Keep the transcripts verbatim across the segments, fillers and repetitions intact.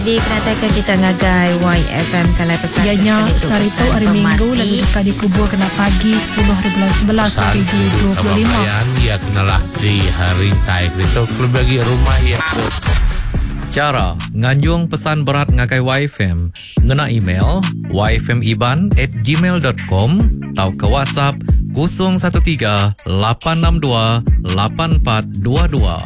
Di kenatakan kita ngagai Y F M Kalai pesan. Ianya sarito hari Minggu lalu dekat dikubur kena pagi sepuluh hari bulan sebelas hari dua puluh lima. Ya kenalah di hari taik itu klub bagi rumah ya. Cara nganjung pesan berat ngagai Y F M ngena email y f m iban at gmail dot com atau ke WhatsApp kosong satu tiga lapan enam dua lapan empat dua dua.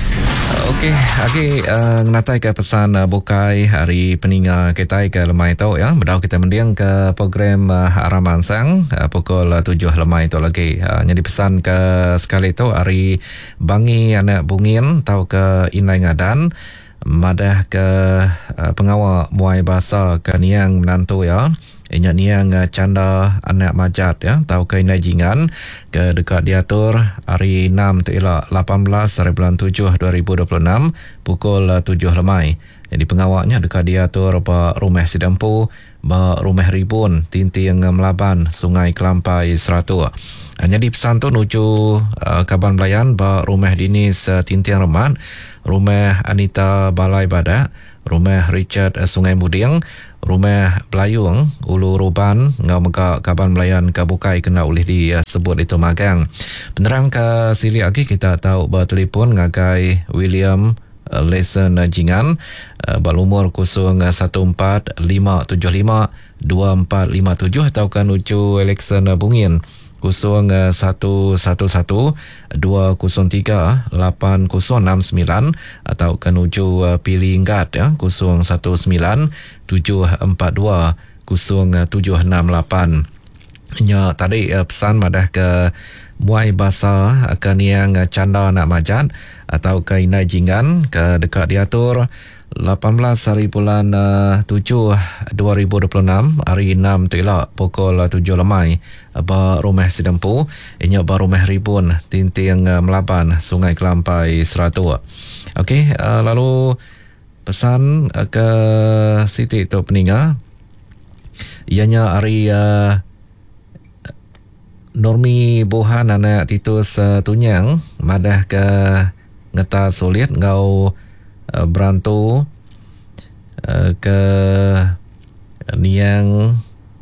Okey, okey, uh, ngatai ke pesan uh, bukai hari peninga kita ke lemai tu ya. Berdau kita mendiang ke program uh, Araman Sang uh, pukul uh, tujuh lemai tu lagi. Uh, jadi pesan ke sekali tu hari bangi anak bungin tau ke inai ngadan madah ke uh, pengawal muai bahasa ke niang menantu ya. Inya niang uh, canda anak majat ya, tau ke inai jingan ke dekat diatur hari enam tu ialah lapan belas hari bulan tujuh dua ribu dua puluh enam pukul uh, tujuh lemai. Jadi pengawalnya dekat diatur ba rumah Sidampu, ba rumah Ribun, Tinti yang Melaban, Sungai Kelampai Seratu. Jadi pesan tu nuju uh, Kaban Belayan ba rumah Dinis uh, Tinti yang Reman, rumah Anita Balai Badak, rumah Richard uh, Sungai Muding, rumah Belayung Ulu Ruban ngau mega Kaban Belayan kabukai kena oleh disebut itu magang. Penerang ke sili lagi kita tahu bertelefon ngagai William uh, Lesson uh, Jingan uh, berumur kosong satu empat lima tujuh lima dua empat lima tujuh atau kan ucu Alexan uh, Bungin kosong satu satu satu dua kosong tiga lapan kosong enam sembilan atau kan uju pilih inggat ya kosong satu sembilan tujuh empat dua kosong tujuh enam lapan. Nya tadi pesan madah ke muai bahasa akan yang canda nak majat atau ke inai jingan ke dekat diatur lapan belas hari bulan uh, tujuh dua ribu dua puluh enam hari enam tu ialah pukul tujuh lemai ba rumah Sidampu inya ba rumah Ribun Tinting uh, Melaban Sungai Kelampai Seratu. Okey, uh, lalu pesan uh, ke Siti Tok Peninga ianya hari uh, Normi Bohan anak Titus uh, Tunyang madah ke ngeta sulit ngau Uh, berantu uh, ke niang.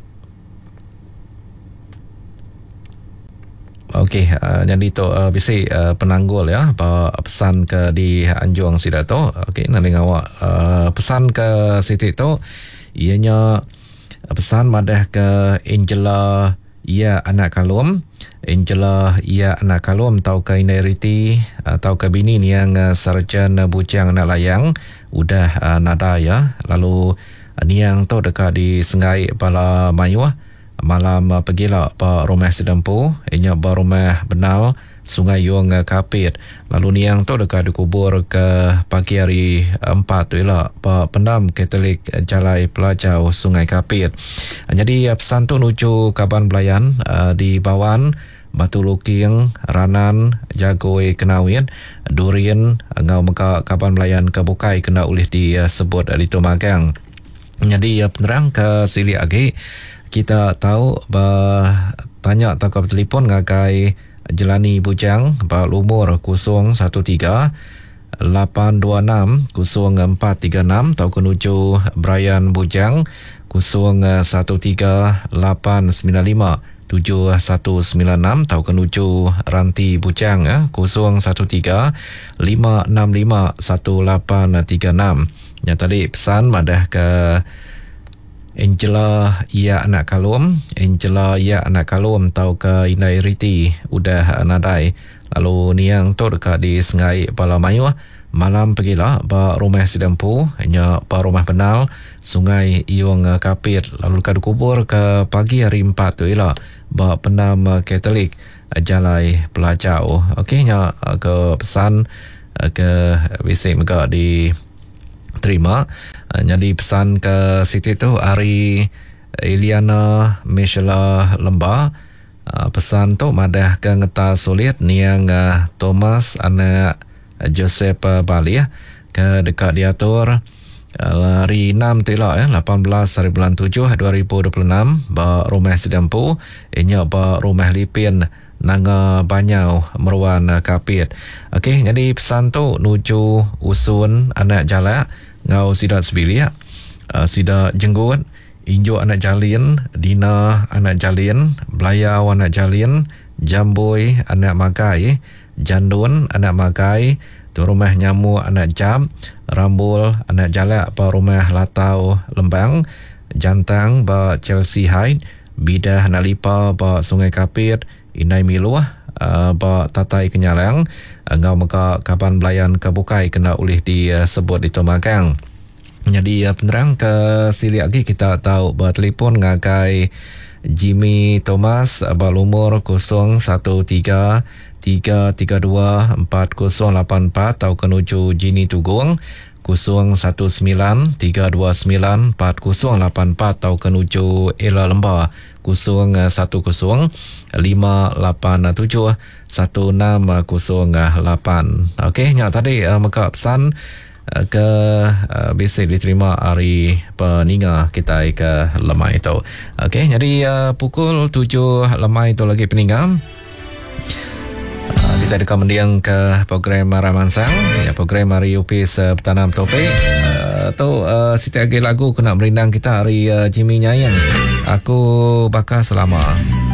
Okey, uh, jadi tu uh, bisi uh, penanggul ya apa pesan ke di Anjuang Sidato. Okey, nanti ngawak uh, pesan ke Siti tu ianya pesan madah ke Angela ia anak kalum. Angela ia anak kalum tau ke Inariti tau ke bini ni yang uh, sarjan uh, bujang anak layang udah uh, nada ya. Lalu uh, ni yang tu dekat di Sengai Bala Mayuah malam uh, pergilah pa rumah Sidampu inya ba rumah Benal Sungai Yung uh, Kapit. Lalu ni yang tu dekat dikubur ke pagi hari empat tu ialah pa pendam Katolik uh, Jalai Pelajau Sungai Kapit. Uh, jadi uh, pesan tu nuju Kaban Belayan uh, di Bawan Batu Luking, Ranan, Jagoi Kenawin, Durian, ngau meka Kaban Belayan kabukai kena oleh disebut di Tumagang. Jadi penerang ke sili lagi kita tahu bah tanya atau ke telefon ngagai Jelani Bujang bah umur kosong satu tiga lapan dua enam kosong empat tiga enam atau kenuju Brian Bujang kosong satu tiga lapan sembilan lima tujuh satu sembilan enam atau kenuju Ranti Bujang ya kosong satu tiga lima enam lima satu lapan tiga enam. Ya tadi pesan madah ke Angela ia anak kalum, Angela ia anak kalum tau ke Inai Riti udah nadai. Lalu ni yang tu dekat di Sengai Bala Mayuah malam pergilah ba rumah Sidampu hanya ba rumah Benal Sungai Iung Kapit. Lalu dekat kubur ke pagi hari empat tu ialah ba pendam Katolik Jalai Pelajau. Okey nya ke pesan ke bisik mega di terima. Jadi pesan ke Siti tu hari Iliana Michela Lemba pesan tu madah ke ngeta sulit niang Thomas anak Joseph Bali ke dekat diatur hari enam tu lah ya lapan belas hari bulan tujuh dua ribu dua puluh enam ba rumah Sidampu inya ba rumah Lipin Nanga Banyau Meruan Kapit. Okey, jadi pesan tu nuju usun anak jalak ngau sida sebilia, uh, sida jenggot, injo anak jalin, Dina anak jalin, Belayau anak jalin, Jamboi anak magai, Jandun anak magai, tu rumah nyamu anak jam, Rambul anak jalak pa rumah Latau Lembang, Jantang ba Chelsea Hyde, Bidah anak lipa ba Sungai Kapit, Inai Miluah uh, ba Tatai Kenyalang, uh, ngau maka kapan belayan kebukai kena ulih disebut itu magang. Jadi uh, penerang ke sili lagi kita tahu buat telefon ngagai Jimmy Thomas berumur kosong satu tiga tiga tiga dua empat kosong lapan empat atau kenuju Jini Tugung kosong satu sembilan tiga dua sembilan empat kosong lapan empat atau kenuju Ella Lembah kosong satu kosong lima lapan tujuh satu enam kosong lapan. Okey, nya tadi uh, maka pesan ke uh, basic diterima hari peninga kita ke lemah itu. Okey, jadi uh, pukul tujuh lemah itu lagi peninga. Uh, kita dekat mendiang ke program Ramansang, ya program hari U P S uh, Petanam Topik. Uh, atau uh, setiap lagu kena merindang kita hari uh, Jimmy Nyayang. Aku bakal selama.